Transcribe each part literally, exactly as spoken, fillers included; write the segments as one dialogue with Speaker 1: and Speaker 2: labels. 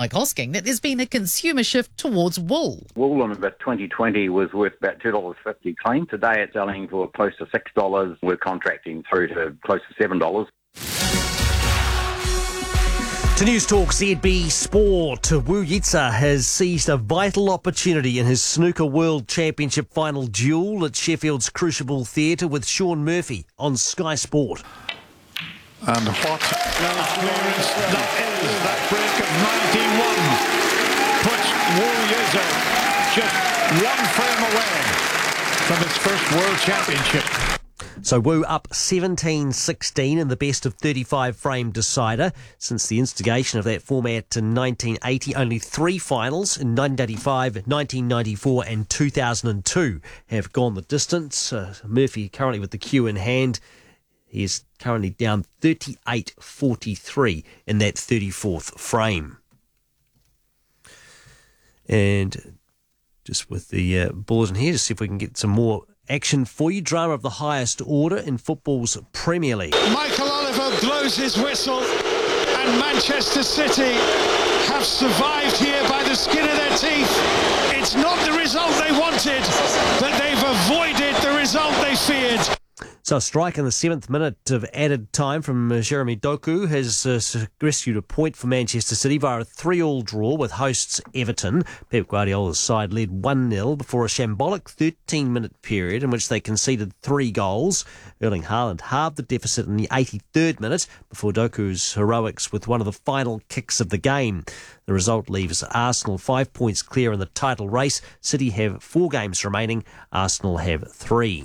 Speaker 1: Mike Hosking that there's been a consumer shift towards wool.
Speaker 2: Wool in about twenty twenty was worth about two dollars fifty clean. Today it's selling for close to six dollars. We're contracting through to close to seven dollars.
Speaker 3: To News Talk Z B Sport, Wu Yitsa has seized a vital opportunity in his Snooker World Championship final duel at Sheffield's Crucible Theatre with Sean Murphy on Sky Sport.
Speaker 4: And what clearance that is, that break of ninety-one puts Wu Yitsa just one frame away from his first World Championship.
Speaker 3: So Wu up seventeen sixteen in the best of thirty-five frame decider. Since the instigation of that format in nineteen eighty, only three finals in nineteen eighty-five, nineteen ninety-four and two thousand two have gone the distance. Uh, Murphy currently with the cue in hand. He is currently down thirty-eight forty-three in that thirty-fourth frame. And just with the uh, bulletin here, to see if we can get some more action for you. Drama of the highest order in football's Premier League.
Speaker 4: Michael Oliver blows his whistle and Manchester City have survived here by the skin of their teeth. It's not the result they wanted, but they've avoided the result they feared.
Speaker 3: So a strike in the seventh minute of added time from uh, Jeremy Doku has uh, rescued a point for Manchester City via a three all draw with hosts Everton. Pep Guardiola's side led one nil before a shambolic thirteen minute period in which they conceded three goals. Erling Haaland halved the deficit in the eighty-third minute before Doku's heroics with one of the final kicks of the game. The result leaves Arsenal five points clear in the title race. City have four games remaining. Arsenal have three.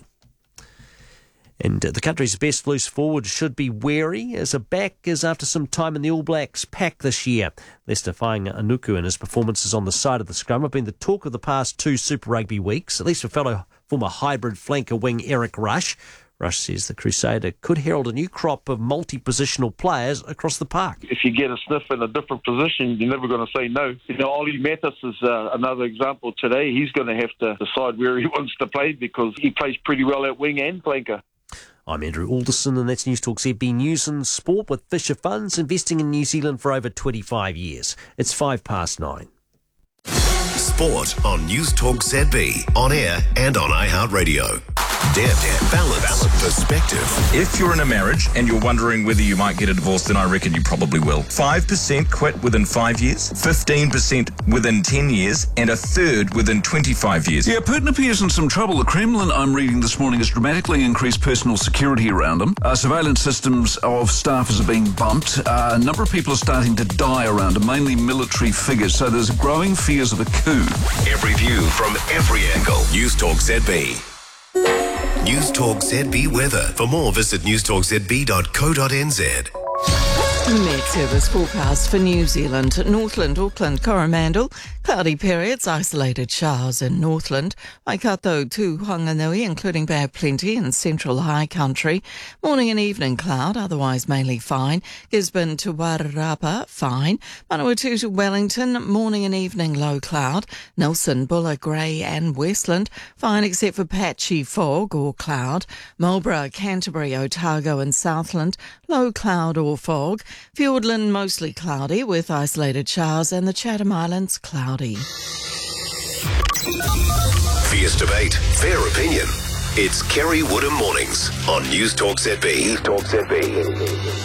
Speaker 3: And the country's best loose forward should be wary as a back is after some time in the All Blacks pack this year. Leicester Fainga Anuku and his performances on the side of the scrum have been the talk of the past two Super Rugby weeks, at least for fellow former hybrid flanker wing Eric Rush. Rush says the Crusader could herald a new crop of multi-positional players across the park.
Speaker 5: If you get a sniff in a different position, you're never going to say no. You know, Ollie Mathis is uh, another example today. He's going to have to decide where he wants to play because he plays pretty well at wing and flanker.
Speaker 3: I'm Andrew Alderson, and that's News Talk Z B News and Sport with Fisher Funds, investing in New Zealand for over twenty-five years. It's five past nine.
Speaker 6: Sport on News Talk Z B, on air and on iHeartRadio. Dare, dare, balance, balance, perspective.
Speaker 7: If you're in a marriage and you're wondering whether you might get a divorce, then I reckon you probably will. five percent quit within five years, fifteen percent within ten years, and a third within twenty-five years.
Speaker 8: Yeah, Putin appears in some trouble. The Kremlin, I'm reading this morning, has dramatically increased personal security around him. Uh, surveillance systems of staffers are being bumped. Uh, a number of people are starting to die around him, mainly military figures. So there's growing fears of a coup.
Speaker 6: Every view from every angle. News Talk Z B. News Talk Z B weather. For more, visit news talk z b dot co dot n z.
Speaker 9: Met Service forecast for New Zealand. Northland, Auckland, Coromandel. Cloudy periods, isolated showers in Northland. Waikato to Whanganui, including Bay of Plenty and central high country. Morning and evening cloud, otherwise mainly fine. Gisborne to Wairarapa, fine. Manawatu to Wellington, morning and evening low cloud. Nelson, Buller, Grey and Westland, fine except for patchy fog or cloud. Marlborough, Canterbury, Otago and Southland, low cloud or fog. Fiordland, mostly cloudy with isolated showers, and the Chatham Islands, cloudy.
Speaker 6: Fierce debate, fair opinion. It's Kerry Woodham Mornings on News Talk Z B. News Talk Z B.